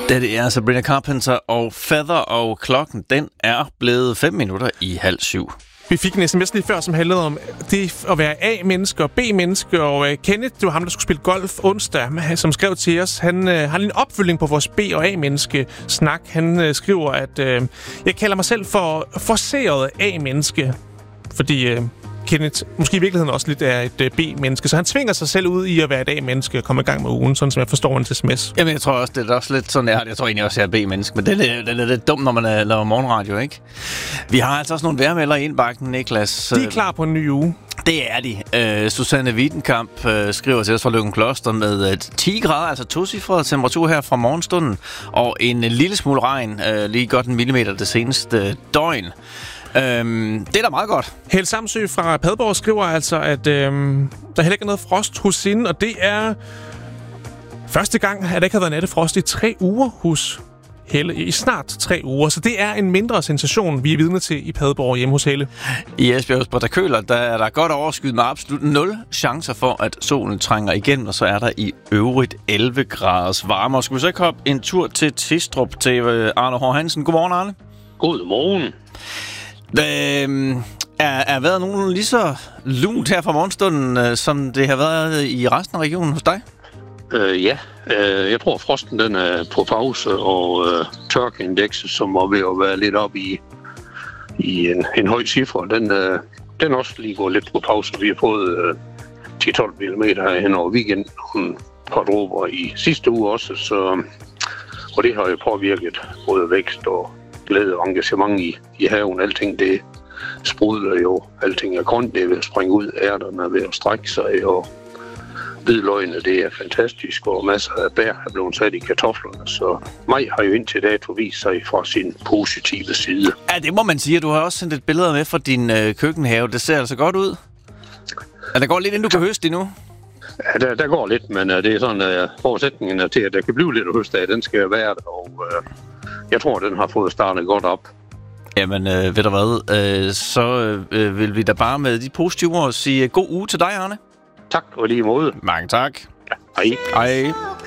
Det er Sabrina Carpenter og Feather, og klokken den er blevet 5 minutter i 6:30. Vi fik en sms lige før, som handlede om det at være A-menneske og B-menneske, og Kenneth, det var ham, der skulle spille golf onsdag, som skrev til os. Han har en opfølgning på vores B- og A-menneske-snak. Han skriver, at jeg kalder mig selv for forceret A-menneske, fordi Kenneth måske i virkeligheden også lidt er et B-menneske, så han tvinger sig selv ud i at være et A-menneske og komme i gang med ugen, sådan som jeg forstår en sms. Jamen, jeg tror også, det er også lidt sådan, jeg tror egentlig også, jeg er B-menneske, men det er lidt dumt, når man laver morgenradio, ikke? Vi har altså også nogle vejrmeldere i indbakken, Niklas. De er klar på en ny uge. Det er de. Susanne Wiedenkamp skriver til os fra Løgumkloster med 10 grader, altså tocifret temperatur her fra morgenstunden, og en lille smule regn, lige godt 1 millimeter det seneste døgn. Det er da meget godt. Held Samsø fra Padborg skriver altså, at der heller ikke er noget frost hos hende, og det er første gang, at der ikke har været nattefrost i 3 uger hos Helle. I snart 3 uger, så det er en mindre sensation, vi er vidne til i Padborg hjemme hos Helle. I Esbjerg på der køler, der er der godt overskyet med absolut 0 chancer for, at solen trænger igennem, og så er der i øvrigt 11 graders varme. Og skulle vi så ikke hoppe en tur til Tistrup til Arne Hård Hansen? Godmorgen, Arne. Godmorgen. Er vejret nogenlunde lige så lunt her fra morgenstunden, som det har været i resten af regionen hos dig? Ja, jeg tror frosten den er på pause, og tørkeindekset, som var ved at være lidt op i en høj cifre, den også lige går lidt på pause. Vi har fået 10-12 mm hen over weekenden, og et par dråber i sidste uge også, og det har jo påvirket både vækst og glæde og engagement i haven. Alting det sprudler jo, alting er grønt, det er ved at springe ud, ærterne er ved at strække sig, og hvidløgene, det er fantastisk, og masser af bær er blevet sat i kartoflerne, så maj har jo indtil dato vist sig fra sin positive side. Ja, det må man sige. Du har også sendt et billede med fra din køkkenhave. Det ser altså godt ud. Der går lidt, inden du kan høste endnu. Ja, der går lidt, men det er sådan, forudsætningen til, at der kan blive lidt at høste af, den skal være der, og jeg tror, den har fået startet godt op. Jamen, ved du hvad, så vil vi da bare med de positive ord sige god uge til dig, Arne. Tak, og lige måde. Mange tak. Ja, hej. Hej.